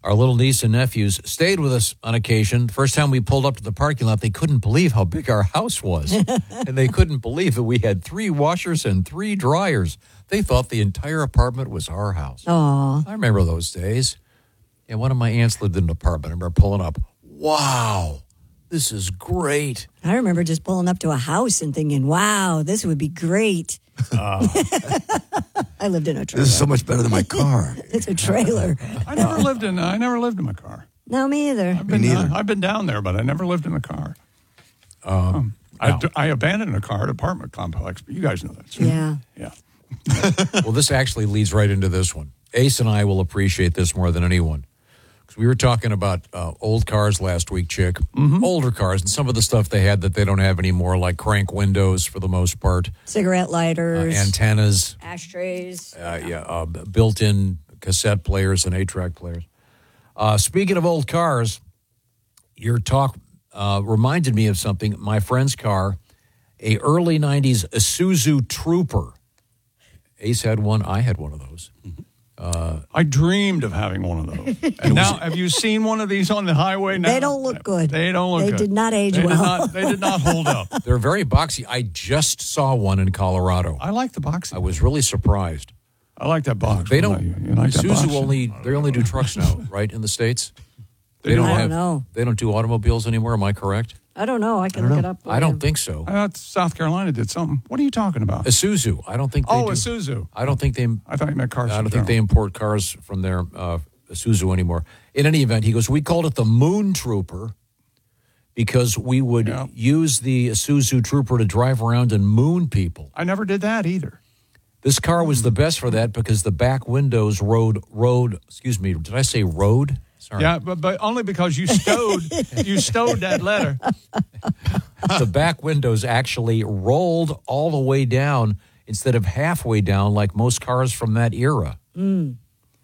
Our little niece and nephews stayed with us on occasion. The first time we pulled up to the parking lot, they couldn't believe how big our house was. And they couldn't believe that we had 3 washers and 3 dryers. They thought the entire apartment was our house. Aw. I remember those days. And one of my aunts lived in an apartment. I remember pulling up. Wow, this is great. I remember just pulling up to a house and thinking, wow, this would be great. I lived in a trailer. This is so much better than my car. It's a trailer. I never lived in my car. No, me either. I've been down there, but I never lived in a car. I abandoned a car at an apartment complex, but you guys know that. Yeah. Yeah. Well, this actually leads right into this one. Ace and I will appreciate this more than anyone. Because we were talking about old cars last week, Chick. Mm-hmm. Older cars and some of the stuff they had that they don't have anymore, like crank windows for the most part. Cigarette lighters. Antennas. Ashtrays. Built-in cassette players and 8-track players. Speaking of old cars, your talk reminded me of something. My friend's car, a early 90s Isuzu Trooper. Ace had one. I had one of those. I dreamed of having one of those. And now, have you seen one of these on the highway now? They don't look good. They don't look good. They did not age well. They did not hold up. They're very boxy. I just saw one in Colorado. I like the boxy. I was really surprised. I like that box. They don't. You like that box? They only do trucks now, right? In the States, I don't know. They don't do automobiles anymore. Am I correct? I don't know. I can look it up. I don't think so. I thought South Carolina did something. What are you talking about? Isuzu. I don't think they do. Isuzu. I don't think they. I thought you meant cars. I don't think they import cars from their Isuzu anymore. In any event, he goes, we called it the Moon Trooper because we would use the Isuzu Trooper to drive around and moon people. I never did that either. This car was the best for that because the back windows rode. Excuse me. Did I say road? Sorry. Yeah, but only because you stowed that letter. The back windows actually rolled all the way down instead of halfway down like most cars from that era. Mm.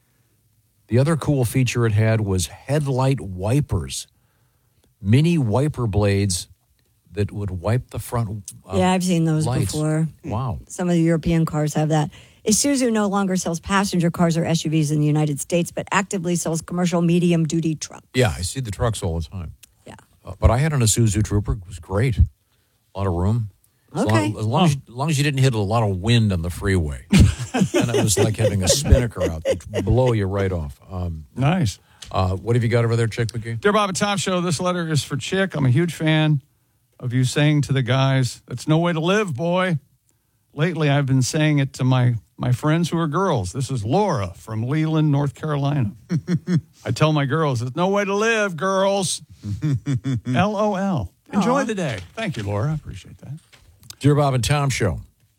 The other cool feature it had was headlight wipers, mini wiper blades that would wipe the front I've seen those lights. before. Wow. Some of the European cars have that. Isuzu no longer sells passenger cars or SUVs in the United States, but actively sells commercial medium-duty trucks. Yeah, I see the trucks all the time. Yeah. But I had an Isuzu Trooper. It was great. A lot of room. Okay. As long as you didn't hit a lot of wind on the freeway. And it was like having a spinnaker out. It'd blow you right off. Nice. What have you got over there, Chick McGee? Dear Bob and Tom Show, this letter is for Chick. I'm a huge fan of you saying to the guys, that's no way to live, boy. Lately, I've been saying it to my friends who are girls. This is Laura from Leland, North Carolina. I tell my girls, there's no way to live, girls. LOL. Enjoy the day. Thank you, Laura. I appreciate that. Dear Bob and Tom Show.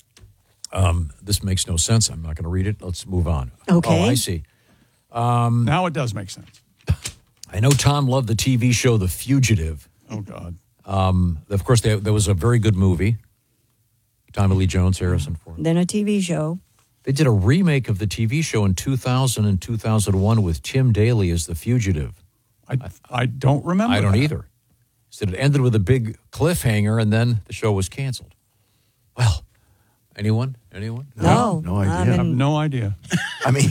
This makes no sense. I'm not going to read it. Let's move on. Okay. Oh, I see. Now it does make sense. I know Tom loved the TV show The Fugitive. Oh, God. Of course, there was a very good movie. Tommy Lee Jones, Harrison Ford. Then a TV show. They did a remake of the TV show in 2000 and 2001 with Tim Daly as the fugitive. I don't remember. I don't that. either. So it ended with a big cliffhanger, and then the show was canceled. Well, anyone? No. No idea. I have no idea. I mean,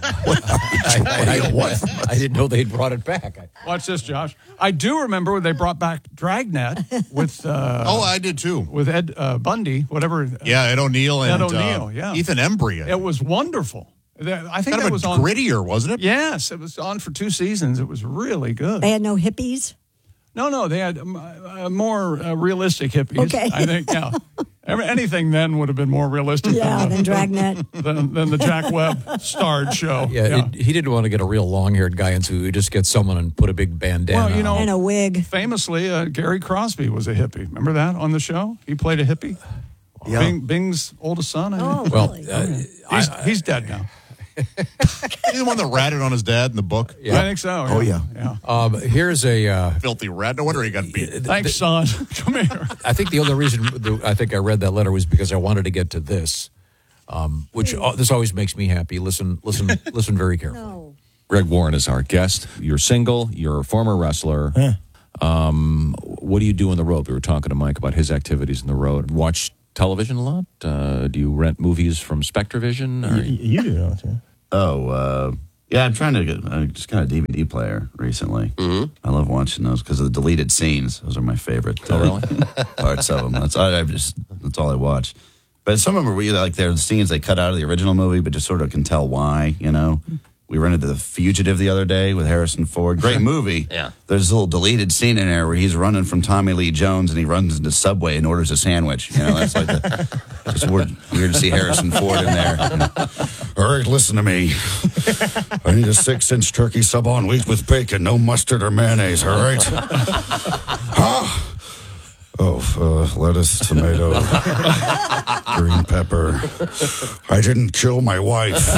I didn't know they'd brought it back. Watch this, Josh. I do remember when they brought back Dragnet with I did too. with Ed Bundy, whatever. Yeah, Ed O'Neill and Ethan Embry. It was wonderful. I think kind that of was a on grittier, wasn't it? Yes, it was on for 2 seasons. It was really good. They had no hippies. No, they had more realistic hippies. Okay. I think, yeah. Anything then would have been more realistic Than Dragnet. than the Jack Webb starred show. He didn't want to get a real long-haired guy into it. Just get someone and put a big bandana Well, on. And a wig. Famously, Gary Crosby was a hippie. Remember that on the show? He played a hippie. Yeah. Bing's oldest son. I think. Well, really? He's dead now. He's the one that ratted on his dad in the book. I think so. Oh, yeah. Here's a... Filthy rat. No wonder he got beat. Thanks, son. Come here. I think the only reason I think I read that letter was because I wanted to get to this, which this always makes me happy. Listen very carefully. No. Greg Warren is our guest. You're single. You're a former wrestler. What do you do on the road? We were talking to Mike about his activities on the road. Watch television a lot? Do you rent movies from Spectravision? You do, don't you? Oh, Yeah, I'm trying to get just got a DVD player recently. Mm-hmm. I love watching those because of the deleted scenes. Those are my favorite parts of them. That's all I watch. But some of them are really like they're the scenes they cut out of the original movie, but just sort of can tell why. We rented The Fugitive the other day with Harrison Ford. Great movie. Yeah. There's a little deleted scene in there where he's running from Tommy Lee Jones and he runs into Subway and orders a sandwich. That's like just weird to see Harrison Ford in there. All right, listen to me. I need a 6-inch turkey sub on wheat with bacon, no mustard or mayonnaise, all right? Huh? Oh, lettuce, tomato, green pepper. I didn't kill my wife.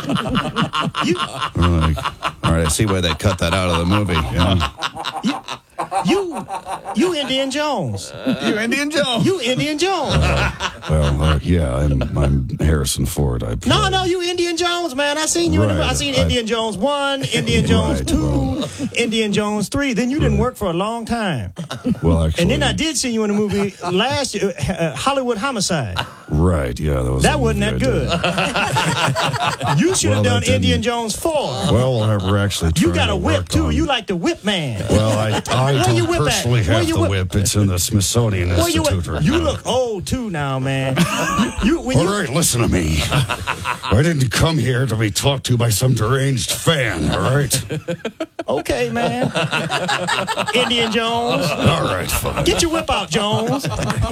All right, I see why they cut that out of the movie. You Indiana Jones. You Indiana Jones. You Indiana Jones. Yeah, I'm Harrison Ford. No, you Indiana Jones, man. I seen you. I seen Indiana Jones 1, Indiana Jones 2, Indiana Jones 3. Then you didn't work for a long time. Well, actually, and then I did see you in a movie last year, Hollywood Homicide. Right, yeah, that wasn't that good. You should have done Indiana Jones 4. Well, we're actually trying you got a whip too. You like the whip man. Well, I don't personally have the whip. It's in the Smithsonian Institute. You look old too now, man. All right, listen to me. I didn't come here to be talked to by some deranged fan, all right? Okay, man. Indiana Jones. All right, fine. Get your whip out, Jones.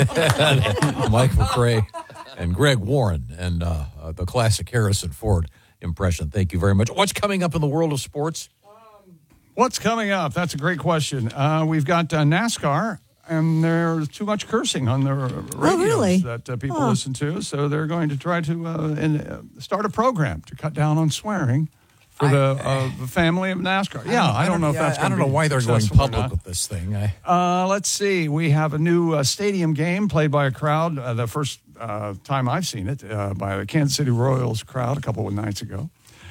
Mike McRae and Greg Warren and the classic Harrison Ford impression. Thank you very much. What's coming up in the world of sports? What's coming up? That's a great question. We've got NASCAR, and there's too much cursing on the radios that people listen to, so they're going to try to start a program to cut down on swearing for the family of NASCAR. I don't know if that's. I don't know why they're going public with this thing. Let's see. We have a new stadium game played by a crowd. The first time I've seen it by the Kansas City Royals crowd a couple of nights ago.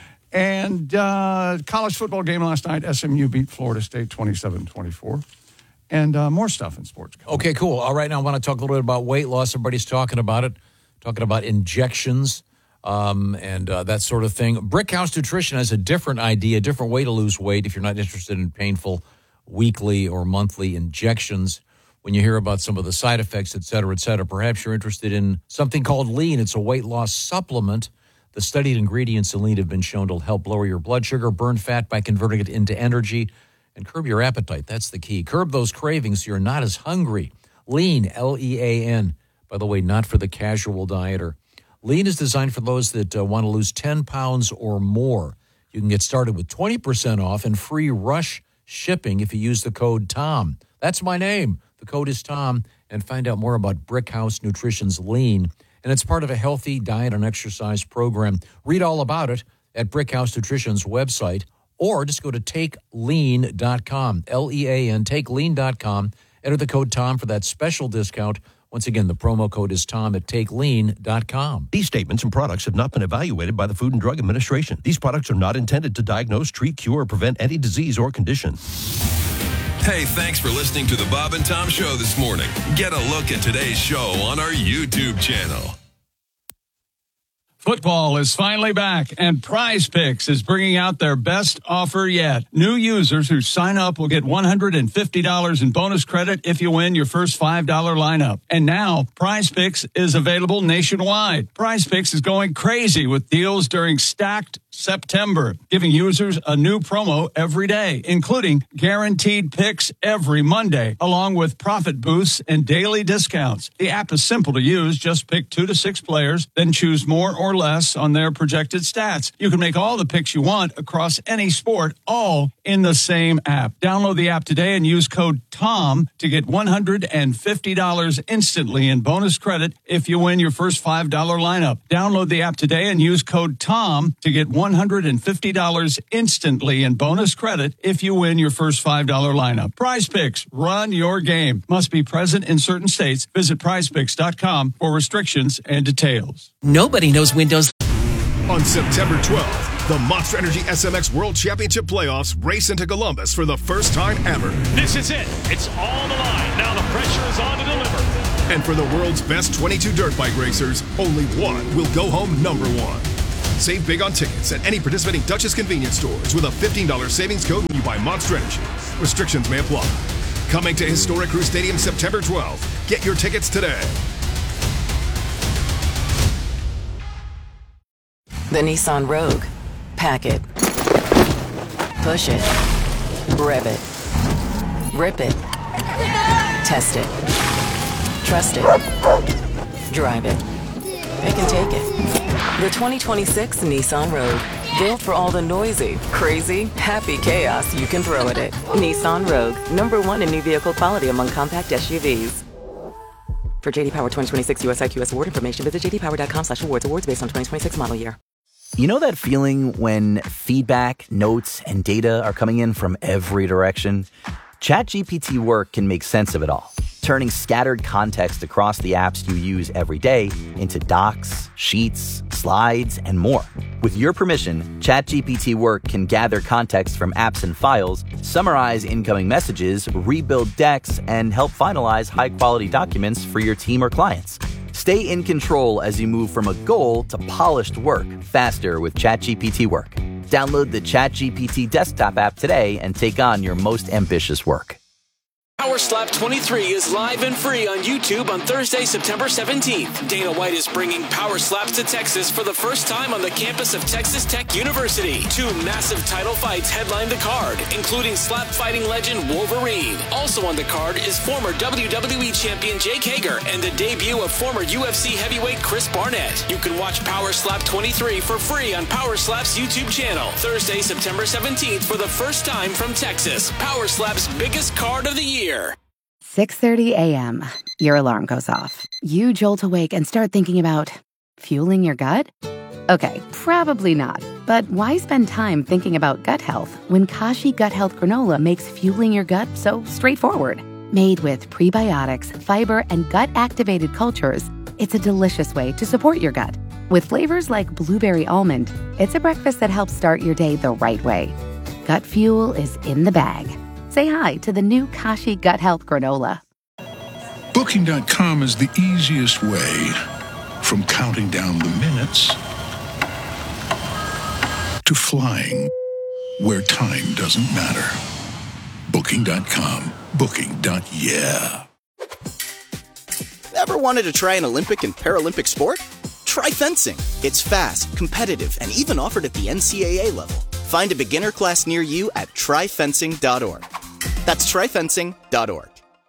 And college football game last night. SMU beat Florida State 27-24. And more stuff in sports. Okay, cool. All right, now I want to talk a little bit about weight loss. Everybody's talking about it, talking about injections and that sort of thing. Brickhouse Nutrition has a different idea, a different way to lose weight if you're not interested in painful weekly or monthly injections. When you hear about some of the side effects, et cetera, perhaps you're interested in something called Lean. It's a weight loss supplement. The studied ingredients in Lean have been shown to help lower your blood sugar, burn fat by converting it into energy, and curb your appetite. That's the key. Curb those cravings so you're not as hungry. Lean, L-E-A-N. By the way, not for the casual dieter. Lean is designed for those that want to lose 10 pounds or more. You can get started with 20% off and free rush shipping if you use the code TOM. That's my name. The code is TOM. And find out more about Brickhouse Nutrition's Lean. And it's part of a healthy diet and exercise program. Read all about it at Brickhouse Nutrition's website, or just go to takelean.com, L-E-A-N, takelean.com. Enter the code TOM for that special discount. Once again, the promo code is TOM at takelean.com. These statements and products have not been evaluated by the Food and Drug Administration. These products are not intended to diagnose, treat, cure, or prevent any disease or condition. Hey, thanks for listening to the Bob and Tom Show this morning. Get a look at today's show on our YouTube channel. Football is finally back, and Prize Picks is bringing out their best offer yet. New users who sign up will get $150 in bonus credit if you win your first $5 lineup. And now, Prize Picks is available nationwide. Prize Picks is going crazy with deals during Stacked September, giving users a new promo every day, including guaranteed picks every Monday, along with profit boosts and daily discounts. The app is simple to use. Just pick 2 to 6 players, then choose more or less on their projected stats. You can make all the picks you want across any sport, all in the same app. Download the app today and use code TOM to get $150 instantly in bonus credit if you win your first $5 lineup. Download the app today and use code TOM to get $150 instantly in bonus credit if you win your first $5 lineup. Prize Picks, run your game. Must be present in certain states. Visit prizepicks.com for restrictions and details. Nobody knows Windows. On September 12th, the Monster Energy SMX World Championship Playoffs race into Columbus for the first time ever. This is it. It's all the line. Now the pressure is on to deliver. And for the world's best 22 dirt bike racers, only one will go home number one. Save big on tickets at any participating Duchess convenience stores with a $15 savings code when you buy Monster Energy. Restrictions may apply. Coming to Historic Crew Stadium September 12th. Get your tickets today. The Nissan Rogue. Pack it. Push it. Rev it. Rip it. Test it. Trust it. Drive it. It can take it. The 2026 Nissan Rogue. Built for all the noisy, crazy, happy chaos you can throw at it. Nissan Rogue. #1 in new vehicle quality among compact SUVs. For JD Power 2026 US IQS award information, visit jdpower.com/awards. Awards based on 2026 model year. You know that feeling when feedback, notes, and data are coming in from every direction? ChatGPT Work can make sense of it all, turning scattered context across the apps you use every day into docs, sheets, slides, and more. With your permission, ChatGPT Work can gather context from apps and files, summarize incoming messages, rebuild decks, and help finalize high-quality documents for your team or clients. Stay in control as you move from a goal to polished work faster with ChatGPT Work. Download the ChatGPT desktop app today and take on your most ambitious work. Power Slap 23 is live and free on YouTube on Thursday, September 17th. Dana White is bringing Power Slaps to Texas for the first time on the campus of Texas Tech University. 2 massive title fights headline the card, including slap fighting legend Wolverine. Also on the card is former WWE champion Jake Hager and the debut of former UFC heavyweight Chris Barnett. You can watch Power Slap 23 for free on Power Slap's YouTube channel. Thursday, September 17th for the first time from Texas. Power Slap's biggest card of the year. 6:30 a.m. Your alarm goes off. You jolt awake and start thinking about fueling your gut? Okay, probably not. But why spend time thinking about gut health when Kashi Gut Health Granola makes fueling your gut so straightforward? Made with prebiotics, fiber, and gut-activated cultures, it's a delicious way to support your gut. With flavors like blueberry almond, it's a breakfast that helps start your day the right way. Gut fuel is in the bag. Say hi to the new Kashi Gut Health Granola. Booking.com is the easiest way from counting down the minutes to flying where time doesn't matter. Booking.com. Booking.yeah. Ever wanted to try an Olympic and Paralympic sport? Try fencing. It's fast, competitive, and even offered at the NCAA level. Find a beginner class near you at tryfencing.org. That's tryfencing.org.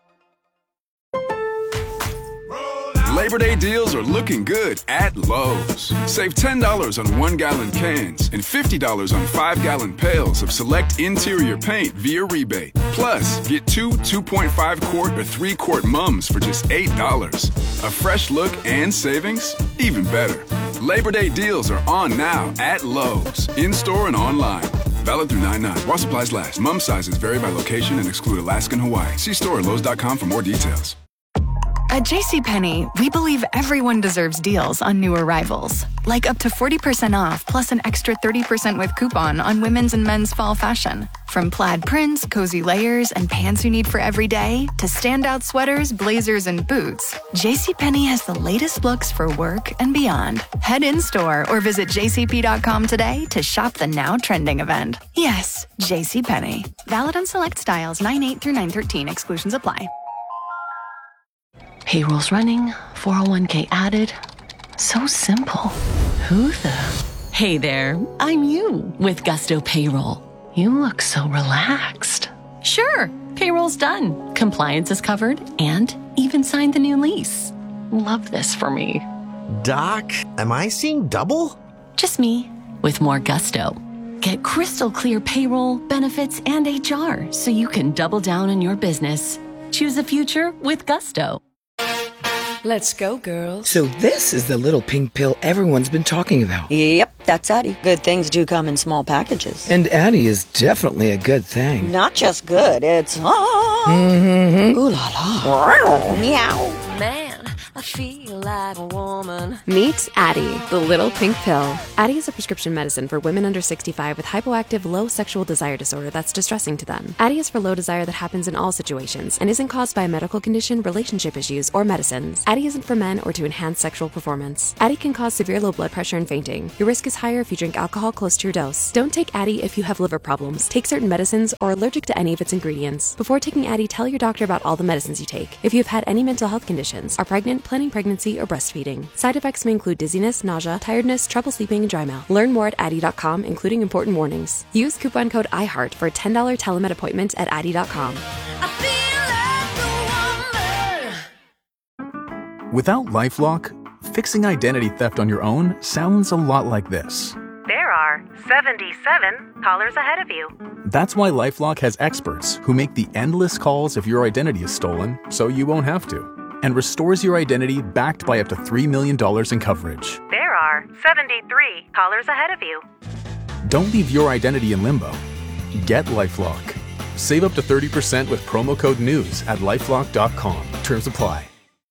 Labor Day deals are looking good at Lowe's. Save $10 on 1-gallon cans and $50 on 5-gallon pails of select interior paint via rebate. Plus, get 2 2.5-quart or 3-quart mums for just $8. A fresh look and savings? Even better. Labor Day deals are on now at Lowe's, in-store and online. Valid through 9/9. While supplies last. Mum sizes vary by location and exclude Alaska and Hawaii. See store at Lowe's.com for more details. At JCPenney, we believe everyone deserves deals on new arrivals. Like up to 40% off plus an extra 30% with coupon on women's and men's fall fashion. From plaid prints, cozy layers, and pants you need for every day, to standout sweaters, blazers, and boots, JCPenney has the latest looks for work and beyond. Head in-store or visit jcp.com today to shop the now trending event. Yes, JCPenney. Valid on select styles 9/8 through 9/13. Exclusions apply. Payroll's running, 401k added. So simple. Who the? Hey there, I'm you with Gusto Payroll. You look so relaxed. Sure, payroll's done. Compliance is covered and even signed the new lease. Love this for me. Doc, am I seeing double? Just me with more Gusto. Get crystal clear payroll, benefits, and HR so you can double down on your business. Choose a future with Gusto. Let's go, girls. So this is the little pink pill everyone's been talking about. Yep, that's Addie. Good things do come in small packages. And Addie is definitely a good thing. Not just good, it's... Mm-hmm. Ooh la la. Meow. Man, feel like a woman. Meet Addie, the little pink pill. Addie is a prescription medicine for women under 65 with hypoactive low sexual desire disorder that's distressing to them. Addie is for low desire that happens in all situations and isn't caused by a medical condition, relationship issues, or medicines. Addie isn't for men or to enhance sexual performance. Addie can cause severe low blood pressure and fainting. Your risk is higher if you drink alcohol close to your dose. Don't take Addie if you have liver problems, take certain medicines, or are allergic to any of its ingredients. Before taking Addie, tell your doctor about all the medicines you take. If you have had any mental health conditions, are pregnant, planning pregnancy, or breastfeeding. Side effects may include dizziness, nausea, tiredness, trouble sleeping, and dry mouth. Learn more at Addie.com, including important warnings. Use coupon code IHEART for a $10 telemed appointment at Addie.com. Without LifeLock, fixing identity theft on your own sounds a lot like this. There are 77 callers ahead of you. That's why LifeLock has experts who make the endless calls if your identity is stolen so you won't have to, and restores your identity backed by up to $3 million in coverage. There are 73 callers ahead of you. Don't leave your identity in limbo. Get LifeLock. Save up to 30% with promo code NEWS at LifeLock.com. Terms apply.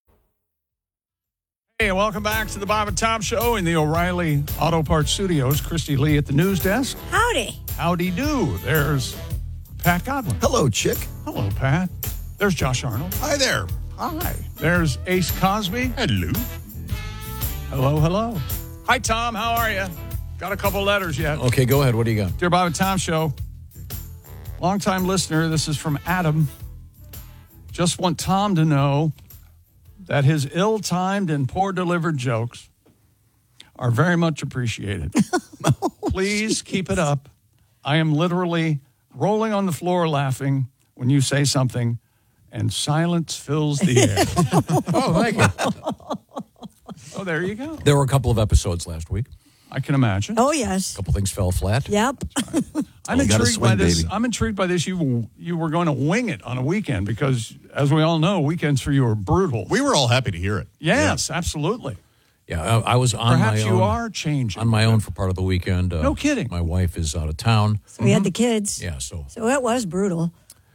Hey, welcome back to the Bob and Tom Show in the O'Reilly Auto Parts Studios. Christy Lee at the news desk. Howdy. Howdy do. There's Pat Godwin. Hello, Chick. Hello, Pat. There's Josh Arnold. Hi there. Hi. There's Ace Cosby. Hello. Hello, hello. Hi, Tom. How are you? Got a couple letters yet. Okay, go ahead. What do you got? Dear Bob and Tom Show, longtime listener, this is from Adam. Just want Tom to know that his ill-timed and poor-delivered jokes are very much appreciated. Please keep it up. I am literally rolling on the floor laughing when you say something, and silence fills the air. Oh, thank you. Oh, there you go. There were a couple of episodes last week. I can imagine. Oh, yes. A couple things fell flat. Yep. I'm intrigued by this. I'm intrigued by this. You were going to wing it on a weekend because, as we all know, weekends for you are brutal. We were all happy to hear it. Yes, absolutely. Yeah, I was on Perhaps my own. you are changing. On my own for part of the weekend. No kidding. My wife is out of town. So we had the kids. Yeah, so it was brutal.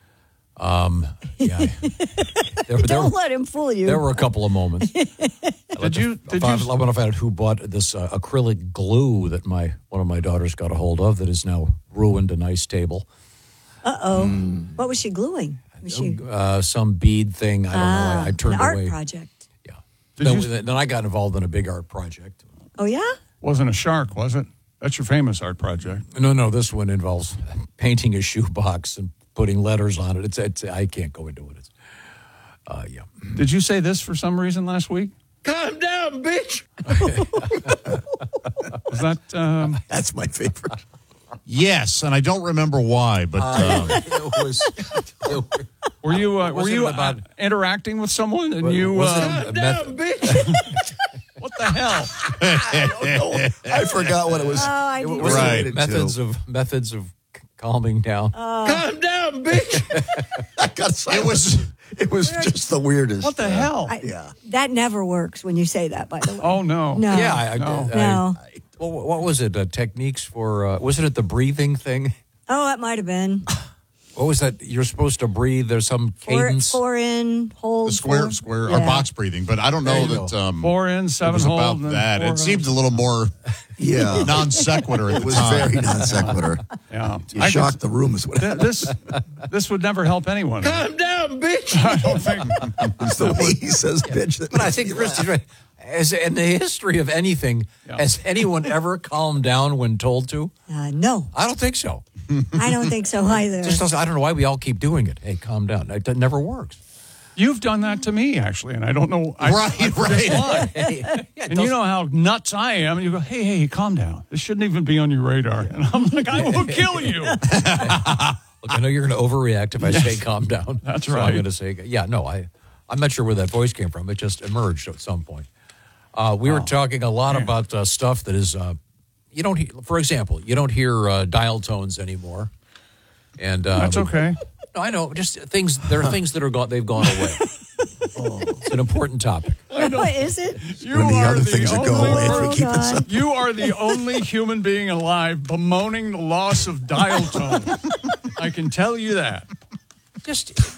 Yeah. Don't let him fool you. There were a couple of moments. I don't know if I had who bought this acrylic glue that one of my daughters got a hold of that has now ruined a nice table. Uh-oh. What was she gluing? Was she some bead thing. I don't know. I turned an art away. project. Yeah. Then I got involved in a big art project. Oh, yeah? Wasn't a shark, was it? That's your famous art project. No. This one involves painting a shoebox and putting letters on it. It's I can't go into it. Yeah. Did you say this for some reason last week? Calm down, bitch. Was that? That's my favorite. Yes, and I don't remember why, but it was. Were you interacting with someone and you? Calm down, bitch. What the hell? I don't know. I forgot what it was. Oh, it was right. Methods of calming down. Calm down, bitch. I got it was just the weirdest. What the hell? That never works when you say that, by the way. Oh, no. No. Yeah. No. What was it? Techniques for, wasn't it the breathing thing? Oh, it might have been. What was that? You're supposed to breathe. There's some cadence. Four in, hold. The square, or box breathing. But I don't know that. 4 in, 7 was hold. about that. It seemed a little more non sequitur at the time. It was very non sequitur. Yeah. You shocked the room is what This would never help anyone. Calm down, bitch. I don't think. It's the way he says bitch. But I think Christy's right. As in the history of anything, has anyone ever calmed down when told to? No. I don't think so. I don't think so either. I don't know why we all keep doing it. Hey, calm down. It never works. You've done that to me, actually, and I don't know. I forget why. And you know how nuts I am. And you go, hey, calm down. This shouldn't even be on your radar. And I'm like, I will kill you. Look, I know you're going to overreact if I say calm down. That's so right. I'm going to say, I'm not sure where that voice came from. It just emerged at some point. We were talking a lot about stuff that is, you don't. For example, you don't hear dial tones anymore, and that's okay. No, I know. Just things. There are things that are gone. They've gone away. It's an important topic. What is it? When the other things that go away if we keep it simple. You are the only human being alive bemoaning the loss of dial tone. I can tell you that. Just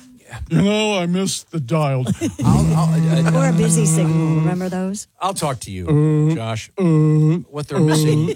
I missed the dial. Or a busy signal. Remember those? I'll talk to you, Josh. What they're missing,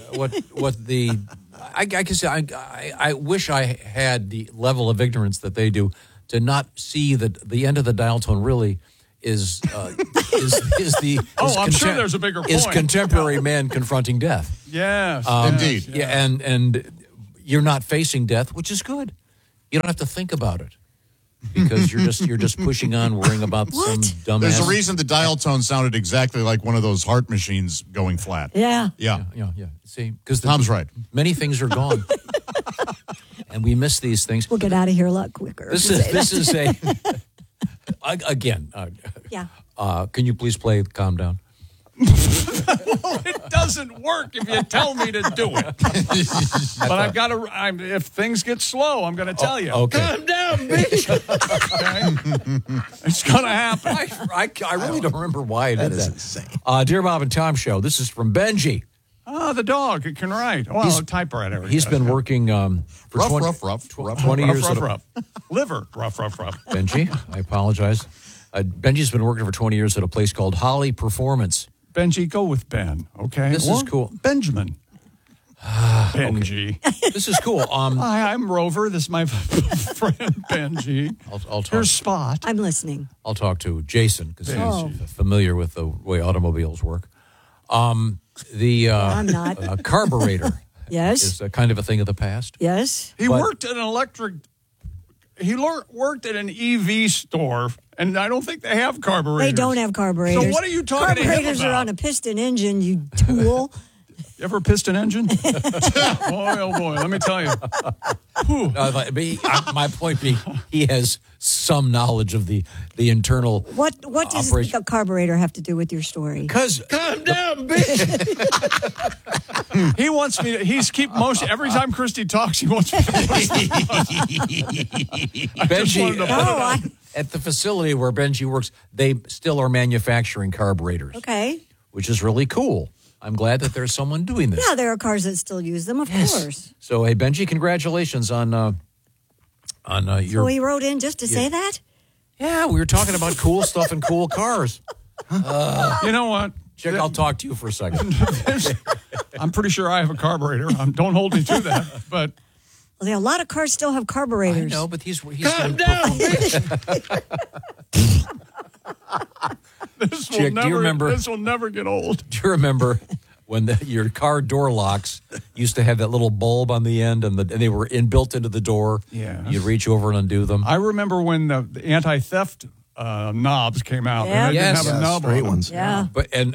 I guess I wish I had the level of ignorance that they do to not see that the end of the dial tone really is the. I'm sure there's a bigger point. Is contemporary man confronting death? Yes, indeed. Yeah, and you're not facing death, which is good. You don't have to think about it because you're just pushing on, worrying about some dumbass. There's a reason the dial tone sounded exactly like one of those heart machines going flat. Yeah. Yeah. See, because Tom's right. Many things are gone, and we miss these things. We'll get out of here a lot quicker. This is a again. Yeah. Can you please play "Calm Down"? Well, it doesn't work if you tell me to do it. But I've got to. If things get slow, I'm going to tell you. Okay. Calm down, bitch. Okay? It's going to happen. I really don't remember why it That is is that. insane. Dear Bob and Tom Show. This is from Benji. Oh, the dog. It can write. Well, He's- a typewriter. He's been working for Rough, 20 years. Rough. Liver. Rough. Benji, I apologize. Benji's been working for 20 years at a place called Holly Performance. Benji, go with Ben, okay? This is cool. Benjamin. Benji. This is cool. Hi, I'm Rover. This is my friend Benji. I'll talk. Here's Spot. I'm listening. I'll talk to Jason because Oh. he's familiar with the way automobiles work. I'm not. Carburetor Yes. is a kind of a thing of the past. Yes. He worked at an electric. He worked at an EV store, and I don't think they have carburetors. They don't have carburetors. So what are you talking to him Carburetors are about? on a piston engine, you tool. You ever piston engine? Boy, oh boy, let me tell you. My point being, he has some knowledge of the internal. What does operation. a carburetor have to do with your story? Because calm down, bitch. He wants me to. He's keep motion every time Christy talks. He wants me to. Benji, at the facility where Benji works, they still are manufacturing carburetors. Okay. Which is really cool. I'm glad that there's someone doing this. Yeah, there are cars that still use them, of course. So, hey, Benji, congratulations on your. So he wrote in just to say that? Yeah, we were talking about cool stuff and cool cars. You know what? Chick, I'll talk to you for a second. I'm pretty sure I have a carburetor. Don't hold me to that. But Well, a lot of cars still have carburetors. I know, but he's Calm down, bitch. this will Chick, never. do you remember? This will never get old. Do you remember when your car door locks used to have that little bulb on the end, and they were built into the door? Yeah, you'd reach over and undo them. I remember when the anti-theft knobs came out. Yeah. And they didn't have a knob straight on them. ones. Yeah.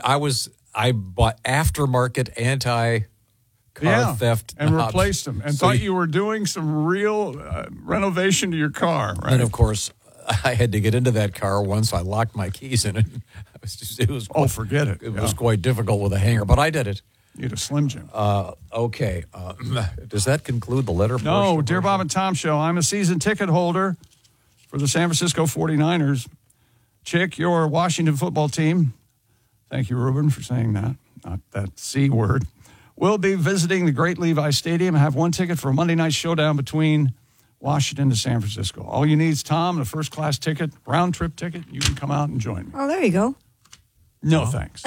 I bought aftermarket anti-car theft and knobs. replaced them, and So thought you were doing some real renovation to your car. Right? And of course, I had to get into that car once. I locked my keys in it. It was quite, forget it. It was quite difficult with a hanger, but I did it. You had a Slim Jim. Okay. Does that conclude the letter? No, portion? Dear Bob and Tom Show, I'm a season ticket holder for the San Francisco 49ers. Chick, your Washington football team, thank you, Ruben, for saying that, not that C word, will be visiting the Great Levi Stadium. I have one ticket for a Monday night showdown between Washington and San Francisco. All you need is Tom and a first-class ticket, round-trip ticket. You can come out and join me. Oh, there you go. No, thanks.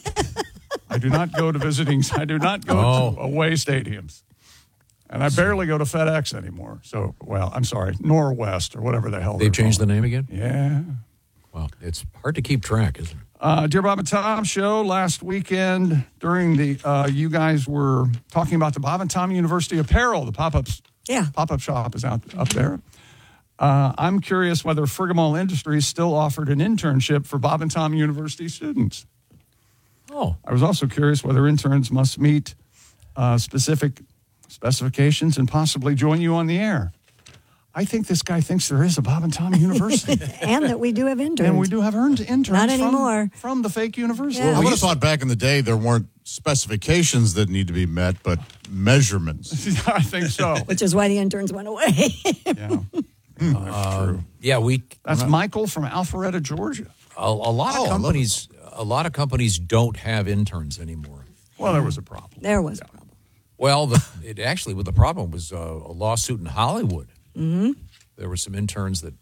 I do not go to visitings. I do not go to away stadiums. And I barely go to FedEx anymore. So, well, I'm sorry, Norwest or whatever the hell They've changed the name again? Yeah. Well, it's hard to keep track, isn't it? Dear Bob and Tom Show, last weekend during the, you guys were talking about the Bob and Tom University apparel, the pop-ups. Yeah. Pop-up shop is up there. I'm curious whether Frigamall Industries still offered an internship for Bob and Tom University students. Oh. I was also curious whether interns must meet specific specifications and possibly join you on the air. I think this guy thinks there is a Bob and Tom University. And that we do have interns. And we do have interns. Not anymore. From the fake university. Yeah. I would have thought back in the day there weren't specifications that need to be met, but measurements. I think so. Which is why the interns went away. Yeah. That's true. Yeah, That's Michael from Alpharetta, Georgia. A lot of companies don't have interns anymore. Well, there was a problem. There was a problem. Well, the problem was a lawsuit in Hollywood. Mm-hmm. There were some interns that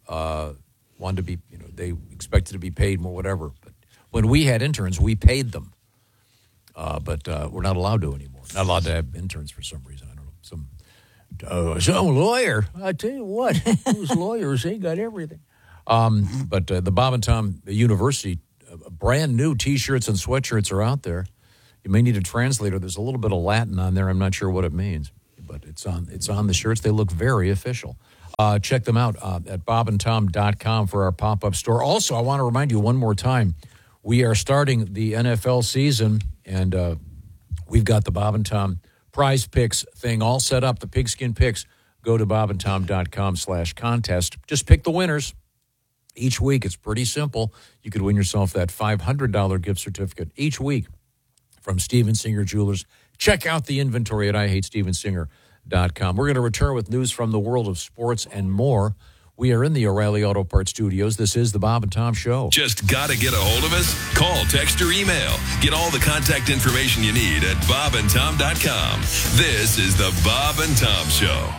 wanted to be, they expected to be paid more, whatever. But when we had interns, we paid them. But we're not allowed to anymore. Not allowed to have interns for some reason. I don't know. Some lawyer. I tell you what, those lawyers, they got everything. But the Bob and Tom University brand new T-shirts and sweatshirts are out there. You may need a translator. There's a little bit of Latin on there. I'm not sure what it means, but it's on the shirts. They look very official. Check them out at bobandtom.com for our pop-up store. Also, I want to remind you one more time, we are starting the NFL season, and we've got the Bob and Tom prize picks thing all set up, the pigskin picks. Go to bobandtom.com/contest. Just pick the winners. Each week, it's pretty simple. You could win yourself that $500 gift certificate each week from Steven Singer Jewelers. Check out the inventory at IHateStevenSinger.com. We're going to return with news from the world of sports and more. We are in the O'Reilly Auto Parts studios. This is the Bob and Tom Show. Just got to get a hold of us? Call, text, or email. Get all the contact information you need at bobandtom.com. This is the Bob and Tom Show.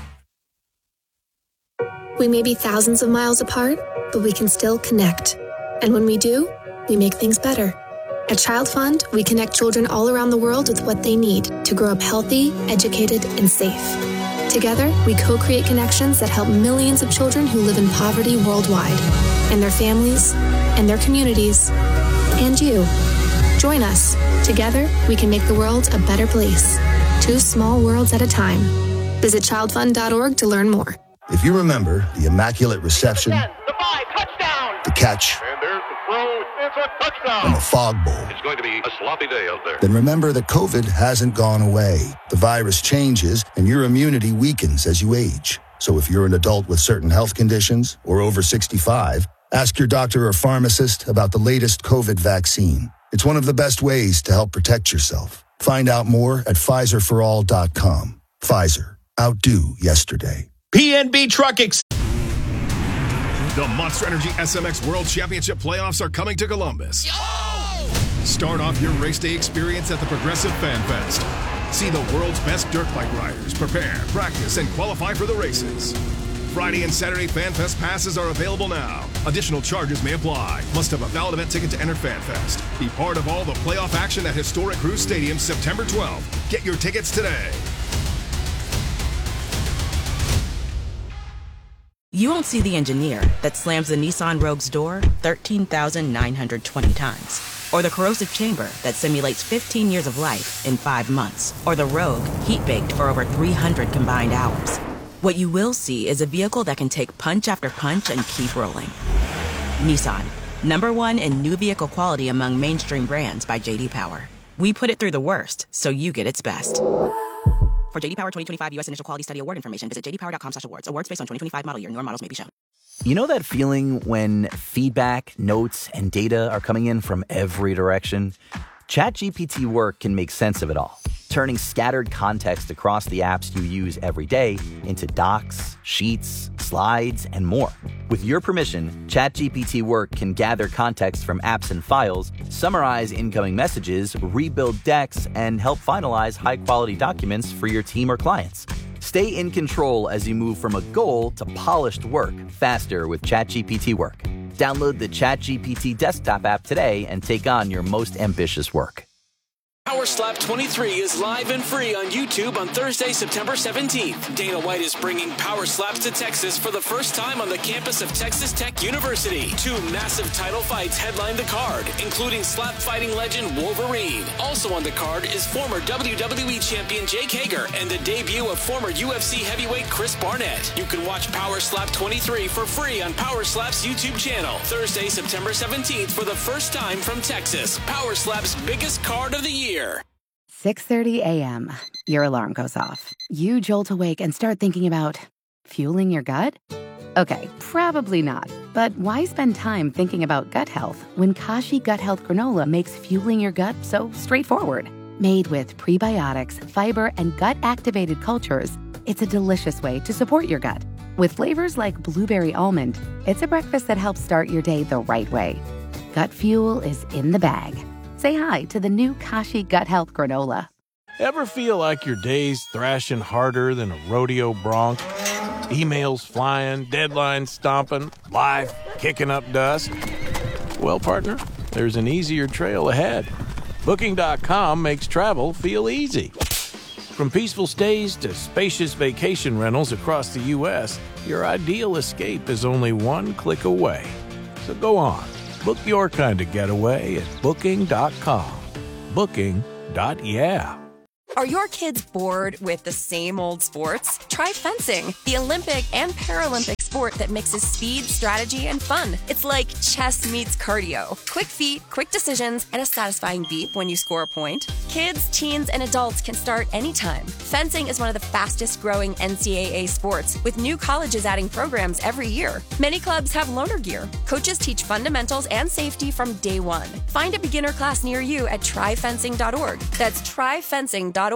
We may be thousands of miles apart, but we can still connect. And when we do, we make things better. At Child Fund, we connect children all around the world with what they need to grow up healthy, educated, and safe. Together, we co-create connections that help millions of children who live in poverty worldwide, and their families, and their communities, and you. Join us. Together, we can make the world a better place. 2 small worlds at a time. Visit childfund.org to learn more. If you remember the Immaculate Reception, the catch, And there's the throw. It's a touchdown. and the Fog Bowl, It's going to be a sloppy day out there. then remember that COVID hasn't gone away. The virus changes, and your immunity weakens as you age. So if you're an adult with certain health conditions or over 65, ask your doctor or pharmacist about the latest COVID vaccine. It's one of the best ways to help protect yourself. Find out more at PfizerForAll.com. Pfizer. Outdo yesterday. PNB Truck The Monster Energy SMX World Championship playoffs are coming to Columbus. Start off your race day experience at the Progressive Fan Fest. See the world's best dirt bike riders prepare, practice, and qualify for the races. Friday and Saturday Fan Fest passes are available now. Additional charges may apply. Must have a valid event ticket to enter Fan Fest. Be part of all the playoff action at Historic Cruise Stadium September 12th. Get your tickets today. You won't see the engineer that slams the Nissan Rogue's door 13,920 times. Or the corrosive chamber that simulates 15 years of life in 5 months. Or the Rogue heat-baked for over 300 combined hours. What you will see is a vehicle that can take punch after punch and keep rolling. Nissan, #1 in new vehicle quality among mainstream brands by J.D. Power. We put it through the worst, so you get its best. For J.D. Power 2025 U.S. Initial Quality Study Award information, visit jdpower.com/awards. Awards based on 2025 model year. Newer models may be shown. You know that feeling when feedback, notes, and data are coming in from every direction? ChatGPT Work can make sense of it all, turning scattered context across the apps you use every day into docs, sheets, slides, and more. With your permission, ChatGPT Work can gather context from apps and files, summarize incoming messages, rebuild decks, and help finalize high-quality documents for your team or clients. Stay in control as you move from a goal to polished work faster with ChatGPT Work. Download the ChatGPT desktop app today and take on your most ambitious work. Power Slap 23 is live and free on YouTube on Thursday, September 17th. Dana White is bringing Power Slaps to Texas for the first time on the campus of Texas Tech University. 2 massive title fights headline the card, including slap fighting legend Wolverine. Also on the card is former WWE champion Jake Hager and the debut of former UFC heavyweight Chris Barnett. You can watch Power Slap 23 for free on Power Slap's YouTube channel. Thursday, September 17th for the first time from Texas. Power Slap's biggest card of the year. 6:30 a.m. Your alarm goes off. You jolt awake and start thinking about fueling your gut? Okay, probably not. But why spend time thinking about gut health when Kashi Gut Health Granola makes fueling your gut so straightforward? Made with prebiotics, fiber, and gut-activated cultures, it's a delicious way to support your gut. With flavors like blueberry almond, it's a breakfast that helps start your day the right way. Gut fuel is in the bag. Say hi to the new Kashi Gut Health Granola. Ever feel like your day's thrashing harder than a rodeo bronc? Emails flying, deadlines stomping, life kicking up dust. Well, partner, there's an easier trail ahead. Booking.com makes travel feel easy. From peaceful stays to spacious vacation rentals across the U.S., your ideal escape is only one click away. So go on, book your kind of getaway at Booking.com. Booking.yeah. Are your kids bored with the same old sports? Try fencing, the Olympic and Paralympic sport that mixes speed, strategy, and fun. It's like chess meets cardio. Quick feet, quick decisions, and a satisfying beep when you score a point. Kids, teens, and adults can start anytime. Fencing is one of the fastest growing NCAA sports, with new colleges adding programs every year. Many clubs have loaner gear. Coaches teach fundamentals and safety from day one. Find a beginner class near you at tryfencing.org. That's tryfencing.org.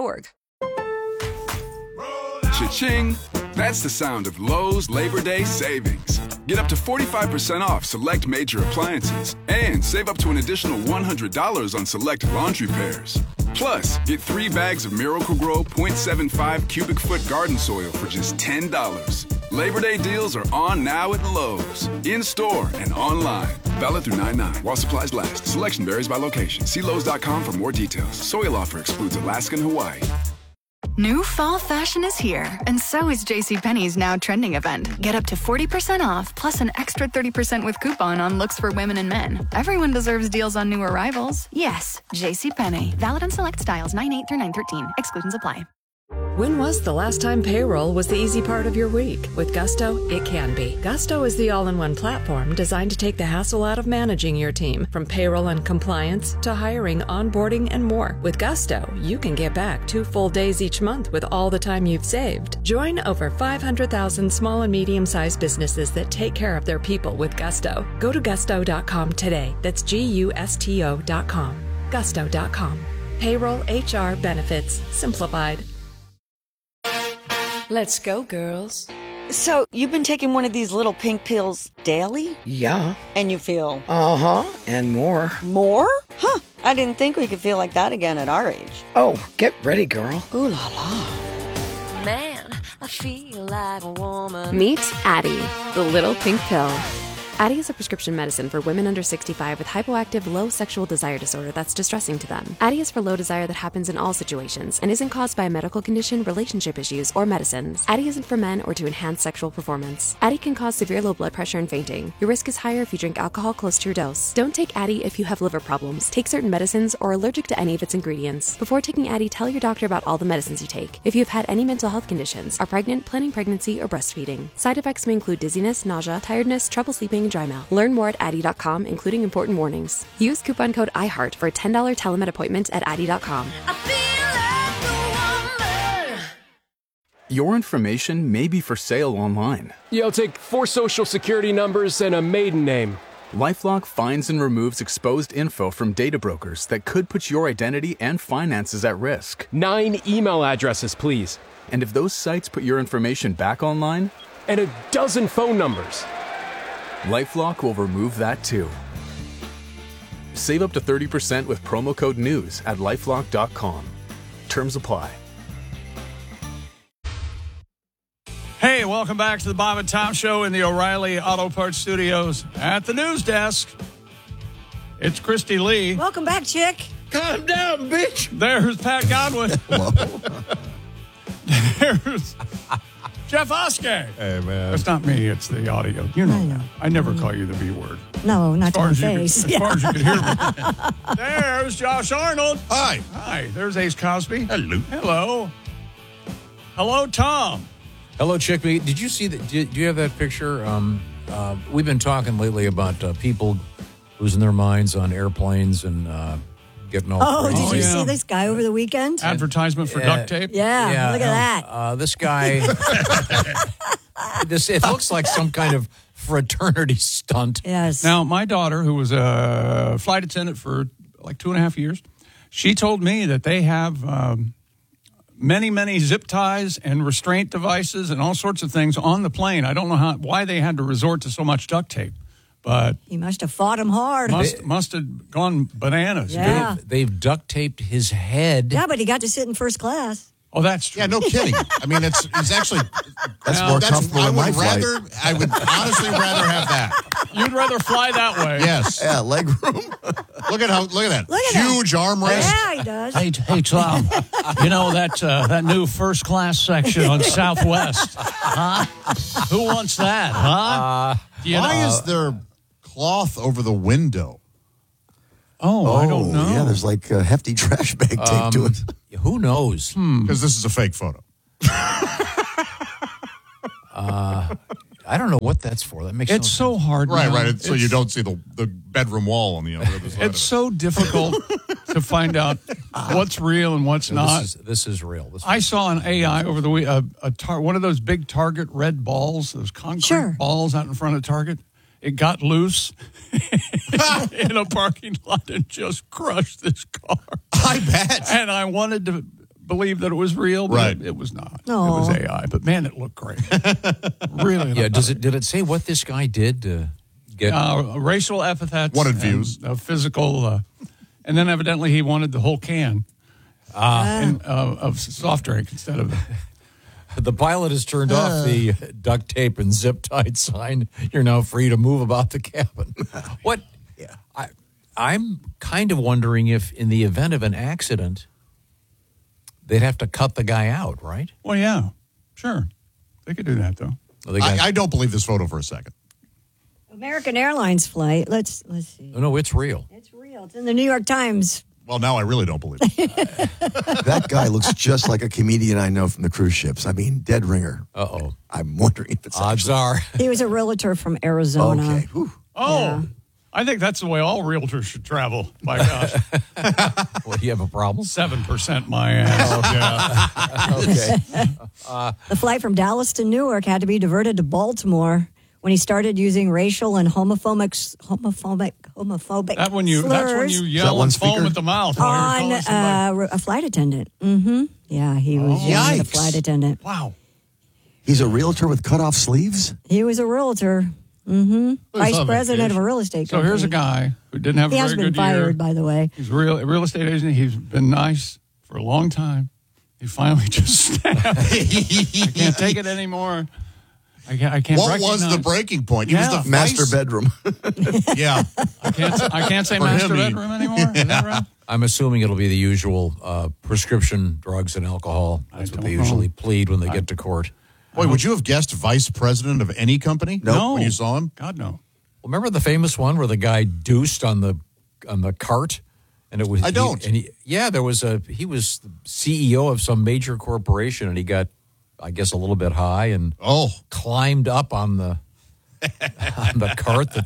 Cha-ching! That's the sound of Lowe's Labor Day savings. Get up to 45% off select major appliances and save up to an additional $100 on select laundry pairs. Plus, get 3 bags of Miracle-Gro 0.75 cubic foot garden soil for just $10. Labor Day deals are on now at Lowe's, in-store and online. Valid through 9/9 while supplies last. Selection varies by location. See Lowe's.com for more details. Soil offer excludes Alaska and Hawaii. New fall fashion is here, and so is JCPenney's now trending event. Get up to 40% off, plus an extra 30% with coupon on looks for women and men. Everyone deserves deals on new arrivals. Yes, JCPenney. Valid on select styles 9/8 through 9/13. Exclusions apply. When was the last time payroll was the easy part of your week? With Gusto, it can be. Gusto is the all-in-one platform designed to take the hassle out of managing your team, from payroll and compliance to hiring, onboarding, and more. With Gusto, you can get back 2 full days each month with all the time you've saved. Join over 500,000 small and medium-sized businesses that take care of their people with Gusto. Go to gusto.com today. That's GUSTO.com. Gusto.com. Payroll, HR, benefits, simplified. Let's go, girls. So, you've been taking one of these little pink pills daily? Yeah. And you feel? Uh-huh. And more. More? Huh. I didn't think we could feel like that again at our age. Oh, get ready, girl. Ooh la la. Man, I feel like a woman. Meet Addie, the little pink pill. Addie is a prescription medicine for women under 65 with hypoactive low sexual desire disorder that's distressing to them. Addie is for low desire that happens in all situations and isn't caused by a medical condition, relationship issues, or medicines. Addie isn't for men or to enhance sexual performance. Addie can cause severe low blood pressure and fainting. Your risk is higher if you drink alcohol close to your dose. Don't take Addie if you have liver problems, take certain medicines, or are allergic to any of its ingredients. Before taking Addie, tell your doctor about all the medicines you take. If you have had any mental health conditions, are pregnant, planning pregnancy, or breastfeeding. Side effects may include dizziness, nausea, tiredness, trouble sleeping, and dry mouth. Learn more at Addie.com, including important warnings. Use coupon code IHEART for a $10 telemed appointment at Addie.com. Your information may be for sale online. Yo, take 4 social security numbers and a maiden name. LifeLock finds and removes exposed info from data brokers that could put your identity and finances at risk. 9 email addresses, please. And if those sites put your information back online? And a dozen phone numbers. LifeLock will remove that too. Save up to 30% with promo code NEWS at LifeLock.com. Terms apply. Hey, welcome back to the Bob and Tom Show in the O'Reilly Auto Parts Studios. At the news desk, it's Christy Lee. Welcome back, chick. Calm down, bitch. There's Pat Godwin. There's Jeff Oskey. Hey, man. That's not me. It's the audio. You know that. I never call you the B word. No, not to my face. As far as you can hear me. There's Josh Arnold. Hi. Hi. There's Ace Cosby. Hello. Hello. Hello, Tom. Hello, Chick. Did you see that? Do you have that picture? We've been talking lately about people losing their minds on airplanes and getting all crazy. Did you see this guy over the weekend? Advertisement for duct tape? Yeah, look at that. This guy, it looks like some kind of fraternity stunt. Yes. Now, my daughter, who was a flight attendant for like 2.5 years, she told me that they have many zip ties and restraint devices and all sorts of things on the plane. I don't know why they had to resort to so much duct tape. But he must have fought him hard. Must have gone bananas. Yeah. They've duct taped his head. Yeah, but he got to sit in first class. Oh, that's true. Yeah, no kidding. I mean, it's actually That's more comfortable than my flight. I would honestly rather have that. You'd rather fly that way. Yes. Yeah, leg room. Look at that Look at huge armrest. Yeah, he does. Hey, Tom, you know that new first class section on Southwest, huh? Who wants that, huh? Why is there cloth over the window? Oh, I don't know. Yeah, there's like a hefty trash bag taped to it. Who knows? Because this is a fake photo. I don't know what that's for. That makes It's so hard. Right, now. right. So you don't see the bedroom wall on the other side. It's so difficult to find out what's real and what's not. This is real. I saw an AI over the week, one of those big Target red balls, those concrete balls out in front of Target. It got loose in a parking lot and just crushed this car. I bet. And I wanted to believe that it was real, but it was not. No. It was AI. But man, it looked great. Really. Yeah. Did it say what this guy did to get racial epithets? Wanted views. Physical. And then evidently he wanted the whole can of soft drink instead of. The pilot has turned off the duct tape and zip tied sign. You're now free to move about the cabin. What? Yeah. I'm kind of wondering if, in the event of an accident, they'd have to cut the guy out, right? Well, yeah, sure. They could do that, though. Well, I don't believe this photo for a second. American Airlines flight. Let's see. Oh, no, it's real. It's real. It's in the New York Times. Well, now I really don't believe it. That guy looks just like a comedian I know from the cruise ships. I mean, dead ringer. Uh-oh. I'm wondering if it's Odds are. He was a realtor from Arizona. Okay. Whew. Oh, Yeah. I think that's the way all realtors should travel. My gosh. Well, do you have a problem? 7% my ass. Okay. The flight from Dallas to Newark had to be diverted to Baltimore when he started using racial and homophobic That's when you slurs yell and foam at the mouth on a flight attendant. Mm-hmm. Yeah, he was yelling at a flight attendant. Wow. He's a realtor with cut-off sleeves? He was a realtor. Mm-hmm. Vice on president of vacation. a real estate So company. here's a guy who didn't have He a has very been good year. fired, by the way. He's a real estate agent. He's been nice for a long time. He finally just snapped. I can't take it anymore. I can't What recognize. was the breaking point? He Yeah. was the Master bedroom. Yeah. I can't say For master him, he- bedroom anymore. Is that right? I'm assuming it'll be the usual prescription drugs and alcohol. That's what they usually plead when they get to court. Boy, would you have guessed vice president of any company? No. When you saw him? God, no. Well, remember the famous one where the guy deuced on the cart, and it was I don't. There was he was the CEO of some major corporation, and he got, I guess, a little bit high and climbed up on the cart that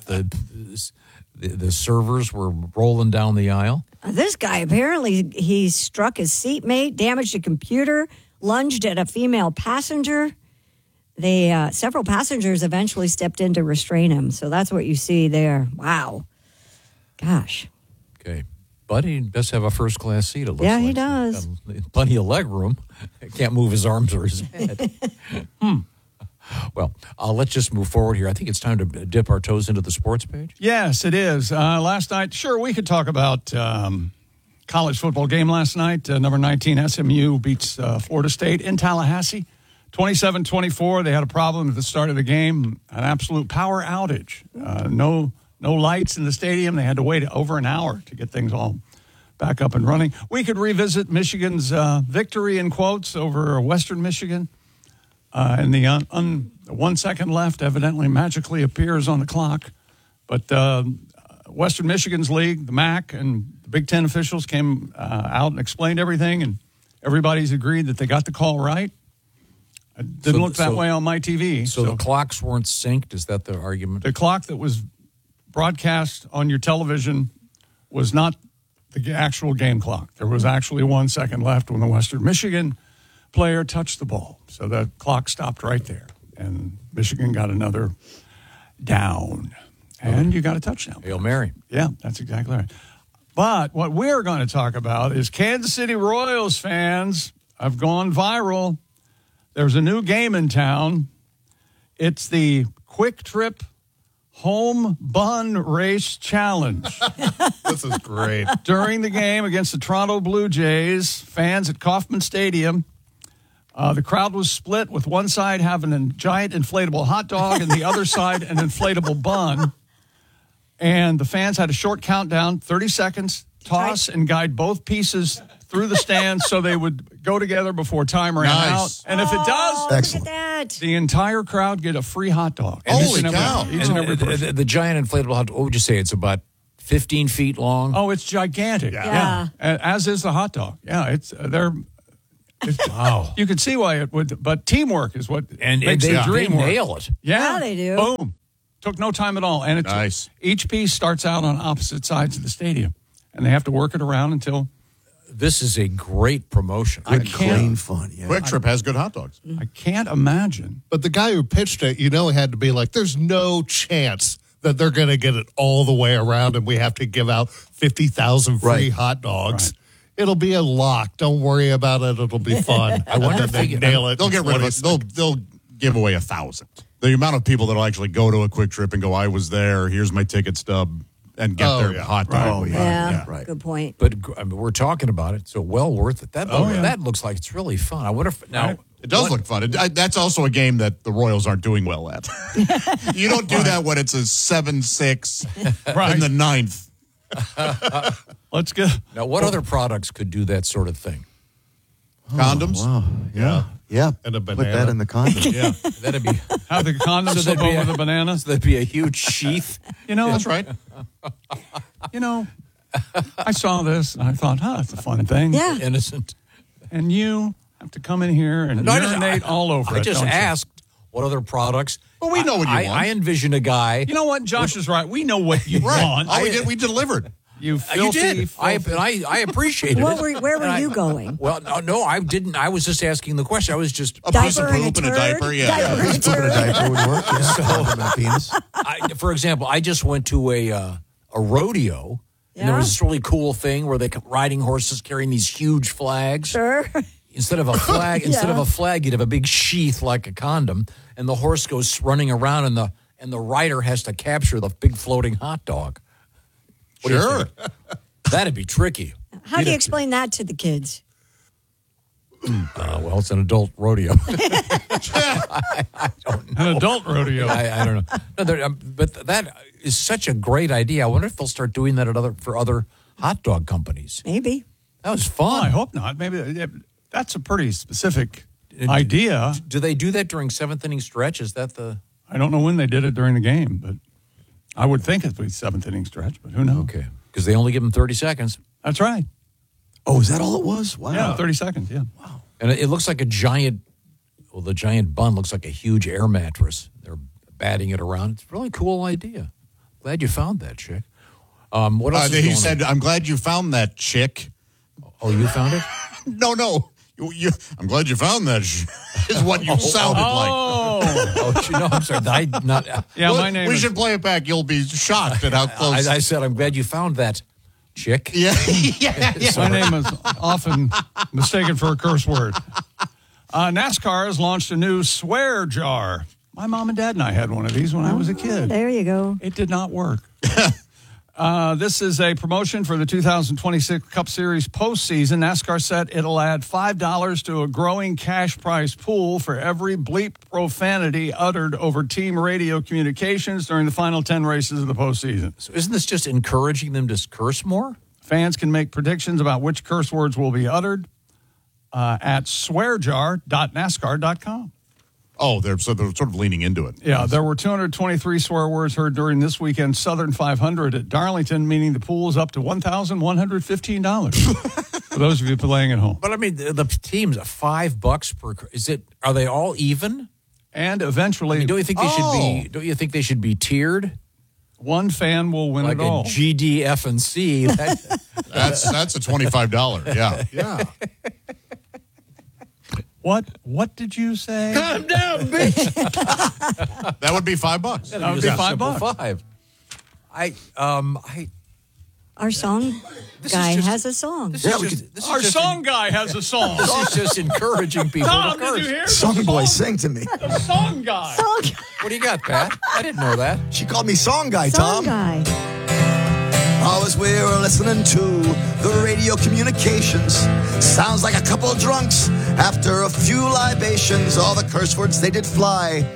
the servers were rolling down the aisle. This guy, apparently, he struck his seatmate, damaged a computer, lunged at a female passenger. Several passengers eventually stepped in to restrain him. So that's what you see there. Wow. Gosh. Okay. But he does have a first-class seat, it looks Yeah, like. he does. Plenty of leg room. Can't move his arms or his head. Well, let's just move forward here. I think it's time to dip our toes into the sports page. Yes, it is. Last night, sure, we could talk about college football game last night. Number 19, SMU beats Florida State in Tallahassee. 27-24. They had a problem at the start of the game, an absolute power outage. No lights in the stadium. They had to wait over an hour to get things all back up and running. We could revisit Michigan's victory, in quotes, over Western Michigan. And the 1 second left evidently magically appears on the clock. But Western Michigan's league, the MAC, and the Big Ten officials came out and explained everything, and everybody's agreed that they got the call right. It didn't look that way on my TV. So the clocks weren't synced? Is that the argument? The clock that was broadcast on your television was not the actual game clock. There was actually 1 second left when the Western Michigan player touched the ball. So the clock stopped right there. And Michigan got another down. And you got a touchdown. Hail Mary. Yeah, that's exactly right. But what we're going to talk about is Kansas City Royals fans have gone viral. There's a new game in town. It's the Quick Trip Home Bun Race Challenge. This is great. During the game against the Toronto Blue Jays, fans at Kauffman Stadium The crowd was split, with one side having a giant inflatable hot dog and the other side an inflatable bun. And the fans had a short countdown, 30 seconds, toss and guide both pieces through the stands so they would go together before time ran out. And if it does, look at that. the entire crowd get a free hot dog. Holy cow. Each and every person. The giant inflatable hot dog, what would you say? It's about 15 feet long? Oh, it's gigantic. Yeah. As is the hot dog. Yeah, Wow. You can see why it would, but teamwork is what And makes they the dream work. nail it. Yeah, they do. Boom. Took no time at all. And it's Nice. Each piece starts out on opposite sides of the stadium, and they have to work it around until. This is a great promotion. Clean fun. Yeah. Quick Trip has good hot dogs. I can't imagine. But the guy who pitched it, had to be like, there's no chance that they're going to get it all the way around and we have to give out 50,000 free hot dogs. Right. It'll be a lock. Don't worry about it. It'll be fun. I wonder if they nail it. They'll get rid of it. They'll give away 1,000. The amount of people that'll actually go to a Quick Trip and go, I was there, here's my ticket stub, and get their hot dog. Yeah, good point. But I mean, we're talking about it, so well worth it. That looks like it's really fun. I wonder if now it does look fun. That's also a game that the Royals aren't doing well at. You don't do that when it's a 7-6 in the ninth. Let's go. Now, what other products could do that sort of thing? Condoms? Wow. Yeah. And a Put banana. that in the condom. Yeah, that'd be Have the condoms slip over the bananas. that'd be a huge sheath. That's right. I saw this and I thought, it's a fun thing. Yeah. Innocent. And you have to come in here and urinate all over it. I just don't you? asked what other products. Well, we know what you want. I envision a guy. You know what? Josh is right. We know what you want. We delivered. You filthy, You did. filthy. I appreciated it. Where were you going? Well, no, I didn't. I was just asking the question. I was just A piece of poop and a diaper, Diaper and a Put a turd. diaper would work. Yeah. Condom and a penis. For example, I just went to a rodeo, and there was this really cool thing where they kept riding horses carrying these huge flags. Sure. Instead of a flag, you'd have a big sheath like a condom, and the horse goes running around, and the rider has to capture the big floating hot dog. What do you think? That'd be tricky. How do you explain that to the kids? Well, it's an adult rodeo. I don't know. An adult rodeo. I don't know. No, but that is such a great idea. I wonder if they'll start doing that for other hot dog companies. Maybe. That was fun. I hope not. Maybe that's a pretty specific idea. Do they do that during seventh inning stretch? Is that the? I don't know when they did it during the game, but I would think it would be seventh inning stretch, but who knows? Okay, because they only give them 30 seconds. That's right. Oh, is that all it was? Wow. Yeah, 30 seconds, yeah. Wow. And it looks like a giant, the giant bun looks like a huge air mattress. They're batting it around. It's a really cool idea. Glad you found that, chick. What else? He said, I'm glad you found that, chick. Oh, you found it? No. I'm glad you found that, is what you sounded like. I'm sorry. My name We is... should play it back. You'll be shocked at how close. I said, I'm glad you found that, chick. Yeah. My name is often mistaken for a curse word. NASCAR has launched a new swear jar. My mom and dad and I had one of these when I was a kid. There you go. It did not work. This is a promotion for the 2026 Cup Series postseason. NASCAR said it'll add $5 to a growing cash prize pool for every bleep profanity uttered over team radio communications during the final 10 races of the postseason. So isn't this just encouraging them to curse more? Fans can make predictions about which curse words will be uttered at swearjar.nascar.com. Oh, they're sort of leaning into it. Yeah, there were 223 swear words heard during this weekend's Southern 500 at Darlington, meaning the pool is up to $1,115 for those of you playing at home. But I mean, the teams are $5 per. Are they all even? And eventually, don't you think they should be? Don't you think they should be tiered? One fan will win like it all. Like a G, D, F, and C. That's a $25. Yeah. What did you say? Calm down, bitch. That would be $5. That would be $5. Our song guy has a song. Our song guy has a song. This is just encouraging people Tom, to curse. did you hear? Song boy, sing to me. The song guy. What do you got, Pat? I didn't know that. She called me song guy, Song Tom. guy. All as we're listening to the radio communications. Sounds like a couple of drunks After a few libations, all the curse words they did fly.